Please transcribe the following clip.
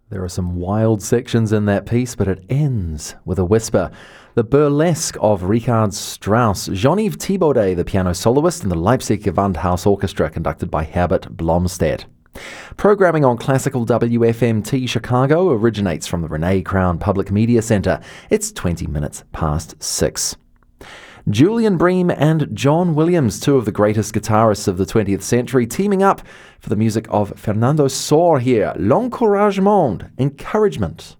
There are some wild sections in that piece, but it ends with a whisper. The burlesque of Richard Strauss, Jean-Yves Thibaudet, the piano soloist, and the Leipzig Gewandhaus Orchestra, conducted by Herbert Blomstedt. Programming on Classical WFMT Chicago originates from the Renee Crown Public Media Center. It's 20 minutes past 6. Julian Bream and John Williams, two of the greatest guitarists of the 20th century, teaming up for the music of Fernando Sor here. L'encouragement, encouragement.